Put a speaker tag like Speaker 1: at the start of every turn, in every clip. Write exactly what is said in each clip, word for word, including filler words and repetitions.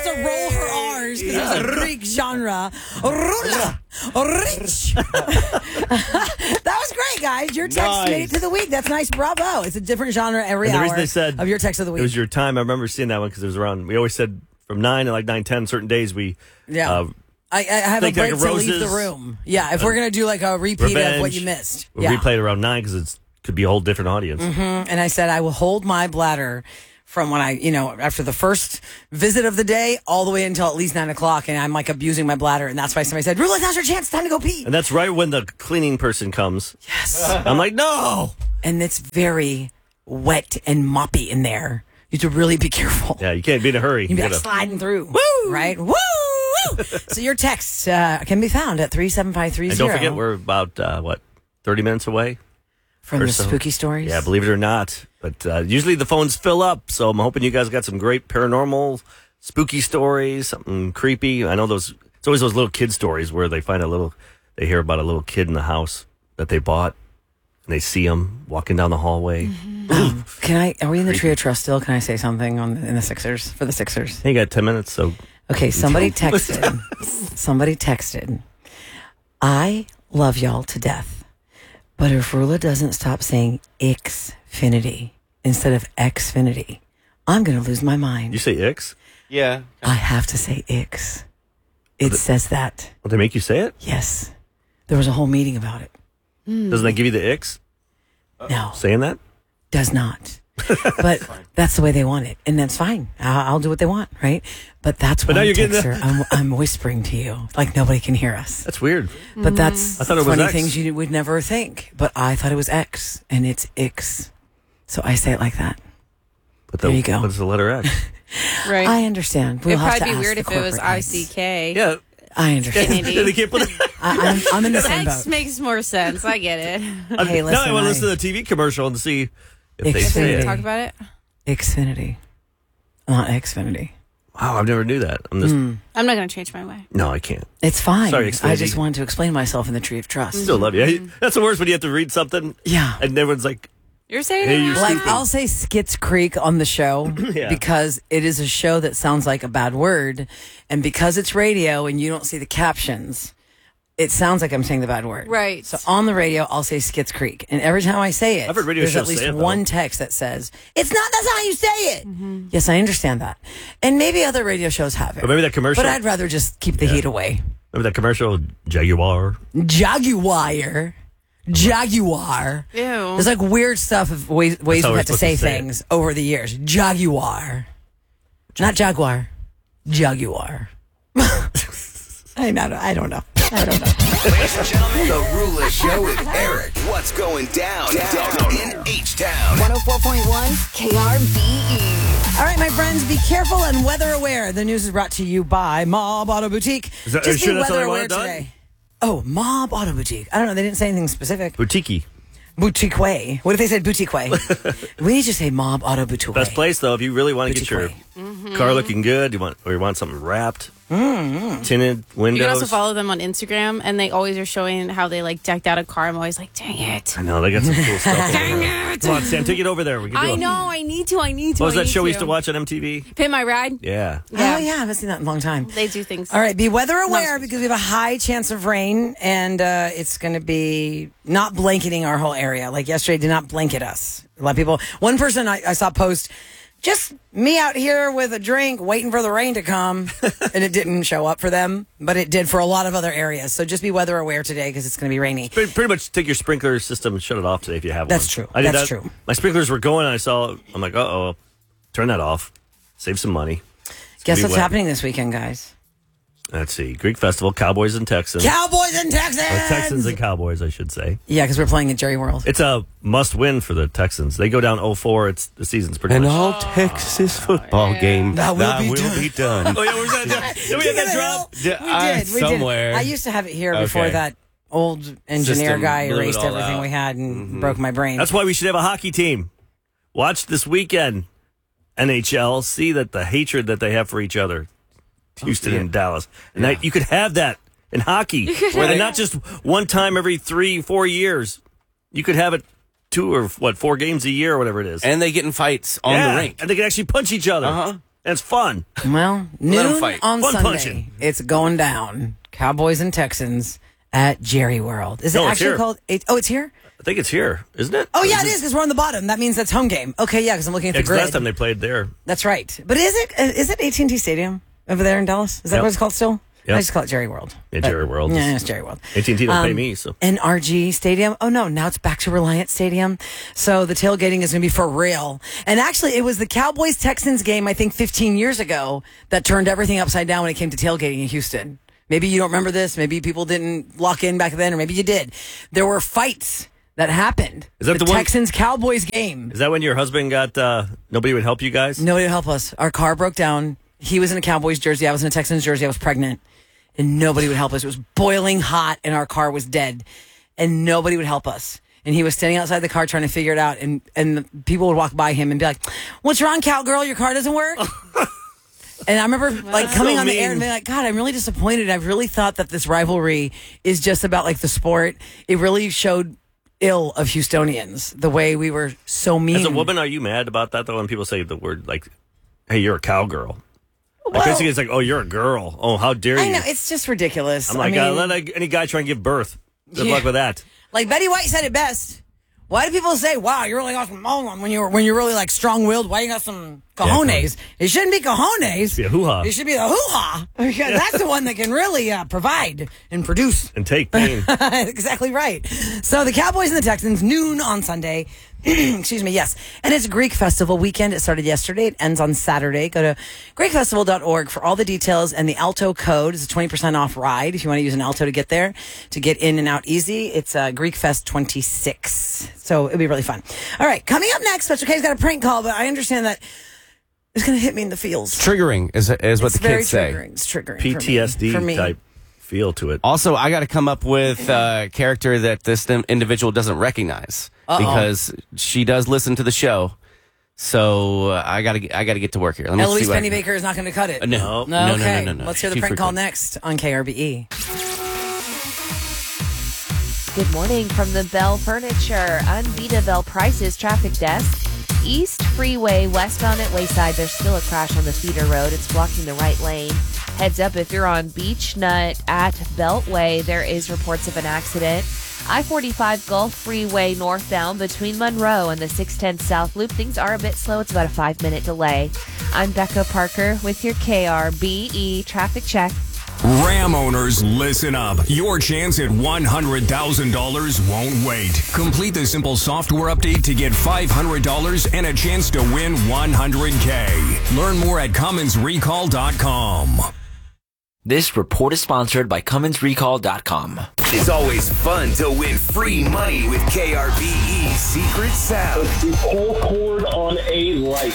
Speaker 1: to roll her R's because it's a Greek genre. Rula. Rich. That was great, guys. Your text
Speaker 2: Nice.
Speaker 1: made it to the week. That's nice. Bravo. It's a different genre every
Speaker 3: And the
Speaker 1: hour
Speaker 3: reason they said
Speaker 1: of your text of the week.
Speaker 3: It was your time. I remember seeing that one because it was around. We always said from nine to like nine ten. Certain days we.
Speaker 1: Yeah.
Speaker 3: Uh,
Speaker 1: I, I have a
Speaker 3: Think
Speaker 1: break
Speaker 3: like
Speaker 1: to leave the
Speaker 3: Roses,
Speaker 1: room. Yeah, if we're going to do like a repeat
Speaker 3: Revenge.
Speaker 1: of what you missed.
Speaker 3: We
Speaker 1: Yeah.
Speaker 3: replayed around nine because it could be a whole different audience.
Speaker 1: Mm-hmm. And I said, I will hold my bladder from when I, you know, after the first visit of the day all the way until at least nine o'clock. And I'm like abusing my bladder. And that's why somebody said, Rula, now's your chance. Time to go pee.
Speaker 3: And that's right when the cleaning person comes.
Speaker 1: Yes.
Speaker 3: I'm like, no.
Speaker 1: And it's very wet and moppy in there. You have to really be careful.
Speaker 3: Yeah, you can't be in a hurry.
Speaker 1: You be like
Speaker 3: gotta-
Speaker 1: sliding through. Woo! Right? Woo! So your texts uh, can be found at three seven five three
Speaker 3: And
Speaker 1: zero.
Speaker 3: don't forget, we're about, uh, what, thirty minutes away?
Speaker 1: From
Speaker 3: or
Speaker 1: the
Speaker 3: so.
Speaker 1: spooky stories.
Speaker 3: Yeah, believe it or not. But uh, usually the phones fill up, so I'm hoping you guys got some great paranormal, spooky stories, something creepy. I know those, it's always those little kid stories where they find a little, they hear about a little kid in the house that they bought, and they see him walking down the hallway.
Speaker 1: Um, can I, are we in the Trio Trust still? Can I say something on in the Sixers, for the Sixers?
Speaker 3: You got ten minutes, so.
Speaker 1: Okay, somebody texted. somebody texted. I love y'all to death, but if Rula doesn't stop saying Xfinity instead of Xfinity, I'm going to lose my mind.
Speaker 3: You say Ix?
Speaker 2: Yeah.
Speaker 1: I have to say X. It says that.
Speaker 3: Will they make you say it?
Speaker 1: Yes. There was a whole meeting about it.
Speaker 3: Doesn't that give you the Ix?
Speaker 1: No,
Speaker 3: Saying that?
Speaker 1: does not. But that's the way they want it, and that's fine. I'll, I'll do what they want, right? But that's
Speaker 3: But
Speaker 1: why
Speaker 3: now you're getting
Speaker 1: texter, I'm, I'm whispering to you like nobody can hear us.
Speaker 3: That's weird.
Speaker 1: But that's
Speaker 3: I thought it was
Speaker 1: funny
Speaker 3: X.
Speaker 1: things you would never think. But I thought it was X, and it's Ix. So I say it like that.
Speaker 3: But the,
Speaker 1: There you go.
Speaker 3: What's the letter X?
Speaker 4: Right.
Speaker 1: I understand. We'll
Speaker 4: It'd
Speaker 1: have
Speaker 4: probably
Speaker 1: to
Speaker 4: be
Speaker 1: ask
Speaker 4: weird
Speaker 1: the
Speaker 4: if it was
Speaker 1: corporate
Speaker 4: I
Speaker 1: heads.
Speaker 4: C K.
Speaker 3: Yeah.
Speaker 1: I understand.
Speaker 4: Infinity.
Speaker 3: They can't put it.
Speaker 1: I, I'm, I'm in the same
Speaker 4: X
Speaker 1: boat.
Speaker 4: makes more sense. I get it.
Speaker 1: Hey,
Speaker 3: now
Speaker 1: listen,
Speaker 3: I want
Speaker 1: I-
Speaker 3: to listen to the T V commercial and see if they
Speaker 1: Xfinity.
Speaker 3: say it.
Speaker 4: Talk about it.
Speaker 1: Xfinity, not Xfinity.
Speaker 3: Wow, I've never knew that. I'm just,
Speaker 1: Hmm.
Speaker 4: I'm not going to change my way.
Speaker 3: No, I can't.
Speaker 1: It's fine.
Speaker 3: Sorry,
Speaker 1: I
Speaker 3: Xfinity.
Speaker 1: just wanted to explain myself in the Tree of Trust.
Speaker 3: Still love you. That's the worst when you have to read something
Speaker 1: Yeah.
Speaker 3: and everyone's like,
Speaker 4: You're saying
Speaker 3: Hey,
Speaker 4: it
Speaker 3: you're
Speaker 4: now?
Speaker 1: Like,
Speaker 3: stupid.
Speaker 1: I'll say Skits Creek on the show
Speaker 3: Yeah.
Speaker 1: because it is a show that sounds like a bad word. And because it's radio and you don't see the captions, it sounds like I'm saying the bad word.
Speaker 4: Right.
Speaker 1: So on the radio, I'll say Skits Creek. And every time I say it,
Speaker 3: I've heard radio
Speaker 1: there's
Speaker 3: shows
Speaker 1: at least
Speaker 3: say it, though.
Speaker 1: one text that says, it's not, that's how you say it. Yes, I understand that. And maybe other radio shows have it.
Speaker 3: Or maybe that commercial.
Speaker 1: But I'd rather just keep the heat away.
Speaker 3: Remember that commercial, Jaguar?
Speaker 1: Jaguar. Jaguar.
Speaker 4: Ew.
Speaker 1: There's like weird stuff of ways, ways
Speaker 3: how
Speaker 1: we've
Speaker 3: we're
Speaker 1: had to
Speaker 3: supposed
Speaker 1: say
Speaker 3: to say it.
Speaker 1: things over the years. Jaguar. Not Jaguar. Jaguar. I, not, I don't know. I don't know.
Speaker 5: Ladies and gentlemen, the Rula Show with Eric. What's going down, down in H-Town?
Speaker 6: one oh four point one K R B E.
Speaker 1: All right, my friends, be careful and weather aware. The news is brought to you by Mob Auto Boutique.
Speaker 3: Is that- are you
Speaker 1: Just
Speaker 3: sure
Speaker 1: be
Speaker 3: that's how
Speaker 1: weather
Speaker 3: they want
Speaker 1: aware
Speaker 3: it done?
Speaker 1: today. Oh, Mob Auto Boutique. I don't know. They didn't say anything specific.
Speaker 3: Boutique.
Speaker 1: Boutique way. What if they said boutique way? We need to say Mob Auto Boutique.
Speaker 3: Best place, though, if you really want to get your
Speaker 1: Boutique
Speaker 3: car looking good, you want or you want something wrapped,
Speaker 1: Mm-hmm.
Speaker 3: tinted windows.
Speaker 4: You can also follow them on Instagram, and they always are showing how they like decked out a car. I'm always like, dang it.
Speaker 3: I know, they got some cool stuff. over
Speaker 4: Dang
Speaker 3: there.
Speaker 4: it.
Speaker 3: Come on, Sam, take it over there. We can do
Speaker 4: I
Speaker 3: it.
Speaker 4: know. I need to. I need to.
Speaker 3: What was
Speaker 4: I
Speaker 3: that
Speaker 4: need
Speaker 3: show we used
Speaker 4: to
Speaker 3: to watch on M T V?
Speaker 4: Pin My Ride.
Speaker 3: Yeah.
Speaker 4: Yeah.
Speaker 1: Oh, yeah. I haven't seen that in a long time.
Speaker 4: They do things.
Speaker 1: All right, be weather aware because we have a high chance of rain, and uh, it's going to be not blanketing our whole area. Like yesterday, did not blanket us. A lot of people. One person I, I saw post, just me out here with a drink, waiting for the rain to come, and it didn't show up for them, but it did for a lot of other areas. So just be weather aware today because it's going to be rainy.
Speaker 3: Pretty, pretty much take your sprinkler system and shut it off today if you have
Speaker 1: That's
Speaker 3: one.
Speaker 1: true.
Speaker 3: I did
Speaker 1: That's
Speaker 3: that.
Speaker 1: true.
Speaker 3: My sprinklers were going, and I saw, I'm like, uh-oh, turn that off. Save some money. It's
Speaker 1: Guess
Speaker 3: gonna be
Speaker 1: what's
Speaker 3: wet.
Speaker 1: happening this weekend, guys?
Speaker 3: Let's see. Greek Festival, Cowboys and Texans.
Speaker 1: Cowboys and Texans.
Speaker 3: Or Texans and Cowboys, I should say.
Speaker 1: Yeah, because we're playing at Jerry World.
Speaker 3: It's a must-win for the Texans. They go down oh four. It's the season's pretty
Speaker 2: An
Speaker 3: much.
Speaker 2: all Texas football game
Speaker 1: That will be done.
Speaker 2: be done.
Speaker 3: Oh, yeah, where's that? Did we have that drop?
Speaker 2: Yeah,
Speaker 1: We
Speaker 2: I-
Speaker 1: did. We
Speaker 2: somewhere.
Speaker 1: did. I used to have it here before
Speaker 2: Okay.
Speaker 1: that old engineer
Speaker 2: System
Speaker 1: guy
Speaker 2: blew it
Speaker 1: erased
Speaker 2: all
Speaker 1: everything
Speaker 2: out.
Speaker 1: we had and
Speaker 2: Mm-hmm.
Speaker 1: broke my brain.
Speaker 3: That's why we should have a hockey team. Watch this weekend, N H L. See that the hatred that they have for each other, Houston
Speaker 2: yeah.
Speaker 3: and Dallas, and that, you could have that in hockey, and not just one time every three, four years. You could have it two or what four games a year or whatever it is.
Speaker 2: And they get in fights on
Speaker 3: Yeah,
Speaker 2: the rink.
Speaker 3: and they can actually punch each other.
Speaker 2: Uh-huh.
Speaker 3: And it's fun.
Speaker 1: Well,
Speaker 2: Let 'em
Speaker 1: noon
Speaker 2: fight.
Speaker 1: on
Speaker 3: Fun
Speaker 1: Sunday.
Speaker 3: punching.
Speaker 1: It's going down. Cowboys and Texans at Jerry World. Is it
Speaker 3: No, it's
Speaker 1: actually
Speaker 3: here.
Speaker 1: called? It, oh, it's here?
Speaker 3: I think it's here, isn't it?
Speaker 1: Oh, yeah, it is because we're on the bottom. That means that's home game. Okay, yeah, because I'm looking at
Speaker 3: Yeah,
Speaker 1: the
Speaker 3: 'cause
Speaker 1: grid.
Speaker 3: last time they played there.
Speaker 1: That's right. But is it is it A T and T Stadium over there in Dallas? Is that
Speaker 3: Yep.
Speaker 1: what it's called still?
Speaker 3: Yep.
Speaker 1: I just call it Jerry World.
Speaker 3: Yeah,
Speaker 1: But-
Speaker 3: Jerry World.
Speaker 1: Yeah, it's Jerry World.
Speaker 3: A T and T don't pay
Speaker 1: Um,
Speaker 3: me, so.
Speaker 1: N R G Stadium. Oh, no, now it's back to Reliant Stadium. So the tailgating is going to be for real. And actually, it was the Cowboys-Texans game, I think, fifteen years ago that turned everything upside down when it came to tailgating in Houston. Maybe you don't remember this. Maybe people didn't lock in back then, or maybe you did. There were fights that happened.
Speaker 3: Is that
Speaker 1: the,
Speaker 3: the one-
Speaker 1: Texans-Cowboys game?
Speaker 3: Is that when your husband got, uh, nobody would help you guys?
Speaker 1: Nobody would help us. Our car broke down. He was in a Cowboys jersey. I was in a Texans jersey. I was pregnant. And nobody would help us. It was boiling hot and our car was dead. And nobody would help us. And he was standing outside the car trying to figure it out. And, and the people would walk by him and be like, "What's wrong, cowgirl? Your car doesn't work?" And I remember like coming
Speaker 3: so
Speaker 1: on the air
Speaker 3: mean.
Speaker 1: and being like, "God, I'm really disappointed. I really thought that this rivalry is just about like the sport." It really showed ill of Houstonians, the way we were so mean.
Speaker 3: As a woman, are you mad about that, though, when people say the word, like, hey, you're a cowgirl? Like,
Speaker 1: Well-
Speaker 3: basically, it's like, oh, you're a girl. Oh, how dare you?
Speaker 1: I know, it's just ridiculous.
Speaker 3: I'm like,
Speaker 1: I
Speaker 3: uh,
Speaker 1: mean,
Speaker 3: let a- any guy try and give birth. Good
Speaker 1: Yeah.
Speaker 3: luck with that.
Speaker 1: Like Betty White said it best. Why do people say, "Wow, you really got some mom when you're when you're really like strong willed"? Why you got some cojones? It shouldn't be cojones.
Speaker 3: be a hoo-ha.
Speaker 1: It should be a hoo ha. Because that's the one that can really uh, provide and produce.
Speaker 3: And take pain.
Speaker 1: Exactly right. So the Cowboys and the Texans, noon on Sunday. Excuse me, yes. And it's Greek Festival weekend. It started yesterday. It ends on Saturday. Go to greek festival dot org for all the details, and the Alto code is a twenty percent off ride if you want to use an Alto to get there, to get in and out easy. It's uh, Greek Fest twenty-six. So it'll be really fun. All right, coming up next, Special K's got a prank call, but I understand that it's going to hit me in the feels.
Speaker 2: Triggering is, is what
Speaker 1: It's
Speaker 2: the
Speaker 1: very
Speaker 2: kids say.
Speaker 1: triggering. It's triggering.
Speaker 3: P T S D
Speaker 1: for me.
Speaker 3: type feel to it.
Speaker 2: Also, I got to come up with a character that this in- individual doesn't recognize because she does listen to the show. So uh, I got to I got to get to work here. Let me
Speaker 1: Eloise
Speaker 2: see what I can-
Speaker 1: Pennybaker is not going to cut it.
Speaker 2: Uh, no.
Speaker 3: No.
Speaker 2: no, no,
Speaker 1: Okay,
Speaker 2: no, no, no.
Speaker 1: let's hear the
Speaker 2: She's
Speaker 1: prank call
Speaker 2: freaking-
Speaker 1: next on K R B E.
Speaker 7: Good morning from the Bell Furniture, Unbeatable Prices Traffic Desk. East Freeway, westbound at Wayside, there's still a crash on the feeder road. It's blocking the right lane. Heads up if you're on Beach Nut at Beltway, there is reports of an accident. I forty-five Gulf Freeway northbound between Monroe and the six ten South Loop. Things are a bit slow. It's about a five-minute delay. I'm Becca Parker with your K R B E traffic check.
Speaker 8: Ram owners, listen up. Your chance at one hundred thousand dollars won't wait. Complete the simple software update to get five hundred dollars and a chance to win one hundred K. Learn more at Cummins Recall dot com.
Speaker 9: This report is sponsored by Cummins Recall dot com.
Speaker 5: It's always fun to win free money with K R B E's Secret Sound.
Speaker 10: The pull cord on a light.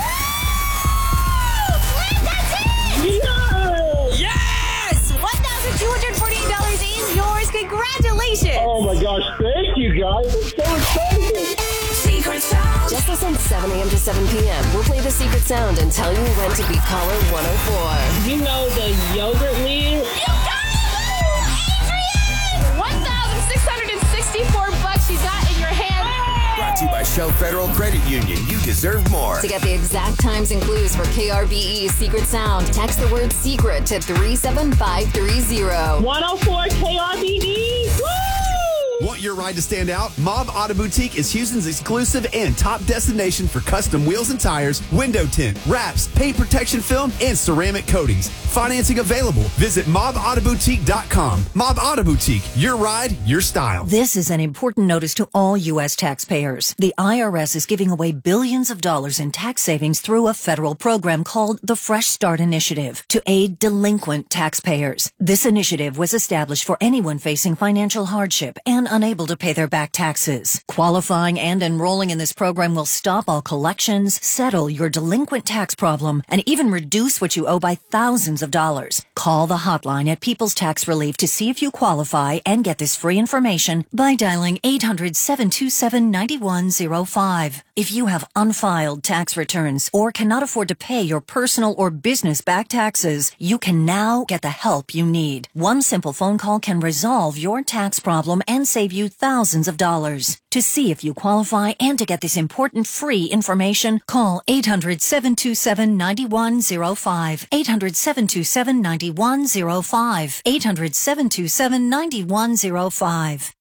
Speaker 6: Yes! one thousand two hundred forty-eight dollars is yours. Congratulations!
Speaker 10: Oh my gosh, thank you guys. I'm so excited.
Speaker 6: Secret Sound.
Speaker 11: Just listen seven a.m. to seven p.m. We'll play the Secret Sound and tell you when to be caller one oh four.
Speaker 10: You know the yogurt lead?
Speaker 6: You got it! Adrian! one thousand six hundred sixty-four bucks you got in your hand.
Speaker 5: Brought to you by Shell Federal Credit Union. You deserve more.
Speaker 11: To get the exact times and clues for K R B E's Secret Sound, text the word secret to three seven five three zero.
Speaker 10: one oh four K R B E. Woo!
Speaker 12: Want your ride to stand out? Mob Auto Boutique is Houston's exclusive and top destination for custom wheels and tires, window tint, wraps, paint protection film, and ceramic coatings. Financing available. Visit mob auto boutique dot com. Mob Auto Boutique, your ride, your style.
Speaker 13: This is an important notice to all U S taxpayers. The I R S is giving away billions of dollars in tax savings through a federal program called the Fresh Start Initiative to aid delinquent taxpayers. This initiative was established for anyone facing financial hardship and unable to pay their back taxes. Qualifying and enrolling in this program will stop all collections, settle your delinquent tax problem, and even reduce what you owe by thousands of dollars. Call the hotline at People's Tax Relief to see if you qualify and get this free information by dialing eight hundred, seven two seven, nine one zero five. If you have unfiled tax returns or cannot afford to pay your personal or business back taxes, you can now get the help you need. One simple phone call can resolve your tax problem and save save you thousands of dollars. To see if you qualify and to get this important free information, call eight hundred, seven two seven, nine one zero five. eight hundred, seven two seven, nine one zero five. eight hundred, seven two seven, nine one zero five.